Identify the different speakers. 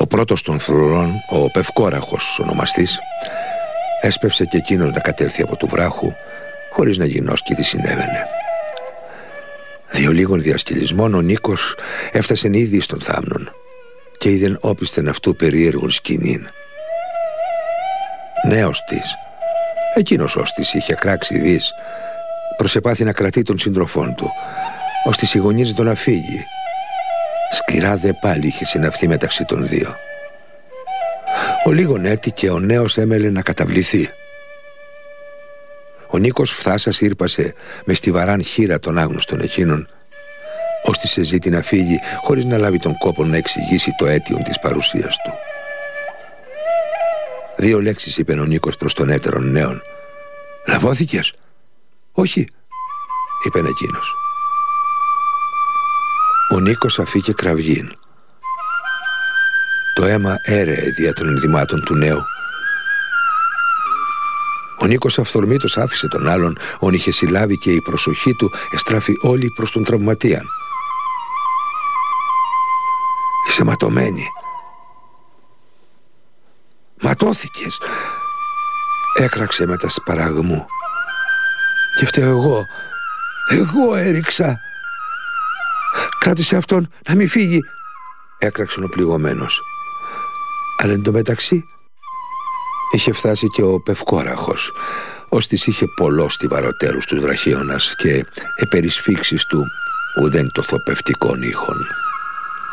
Speaker 1: πρώτος των φρουρών, ο Πευκόραχος ονομαστής, έσπευσε και εκείνος να κατέλθει από του βράχου, χωρίς να γινώσκει τι συνέβαινε. Διο λίγων διασκελισμών ο Νίκος έφτασε ήδη στον θάμνον και είδεν όπισθεν αυτού περίεργων σκηνήν. Νέος της, εκείνος ώστις είχε κράξει δις, προσεπάθη να κρατεί τον σύντροφόν του, ώστις οι γονείς τον να φύγει. Σκληρά δε πάλι είχε συναυθεί μεταξύ των δύο. Ο λίγον έτη και ο νέος έμελε να καταβληθεί. Ο Νίκος φθάσας ήρπασε με στιβαράν χείρα των άγνωστων εκείνων, ώστις σε ζήτη να φύγει χωρίς να λάβει τον κόπο να εξηγήσει το αίτιον της παρουσίας του. 2 λέξεις είπε ο Νίκος προς τον έτερον νέον. «Λαβώθηκες?» «Όχι», είπε εκείνος. Ο Νίκος αφήκε κραυγήν. Το αίμα έρεε δια των ενδυμάτων του νέου. Ο Νίκος αυθορμήτως άφησε τον άλλον, όν είχε συλλάβει, και η προσοχή του εστράφει όλη προς τον τραυματίαν. «Είσαι ματωμένη». «Ματώθηκες», έκραξε με τα σπαραγμού. «Και φταίω εγώ έριξα». «Κράτησε αυτόν να μην φύγει», έκραξε ο πληγωμένος. Αλλά εντωμεταξύ είχε φτάσει και ο Πευκόραχος, ώστις είχε πολλό στιβαροτέρους τους βραχίωνας και επερισφίξεις του ουδέν το θοπευτικών ήχων.